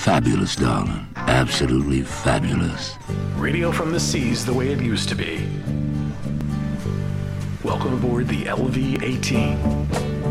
Fabulous, darling. Absolutely fabulous. Radio from the seas the way it used to be. Welcome aboard the LV-18.